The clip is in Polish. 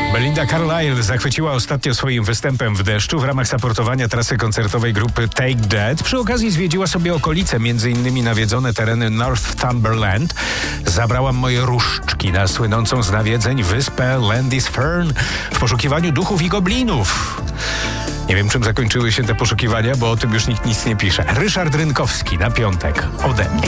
Belinda Carlisle zachwyciła ostatnio swoim występem w deszczu w ramach saportowania trasy koncertowej grupy Take That. Przy okazji zwiedziła sobie okolice, m.in. nawiedzone tereny Northumberland. Zabrałam moje różdżki na słynącą z nawiedzeń wyspę Lindisfarne w poszukiwaniu duchów i goblinów. Nie wiem, czym zakończyły się te poszukiwania, bo o tym już nikt nic nie pisze. Ryszard Rynkowski na piątek ode mnie.